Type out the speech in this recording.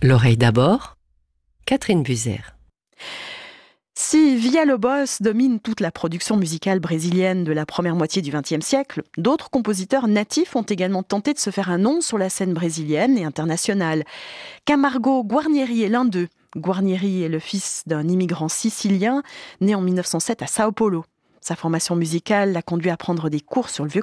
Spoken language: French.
L'oreille d'abord, Catherine Buser. Si Villa-Lobos domine toute la production musicale brésilienne de la première moitié du XXe siècle, d'autres compositeurs natifs ont également tenté de se faire un nom sur la scène brésilienne et internationale. Camargo Guarnieri est l'un d'eux. Guarnieri est le fils d'un immigrant sicilien né en 1907 à Sao Paulo. Sa formation musicale l'a conduit à prendre des cours sur le vieux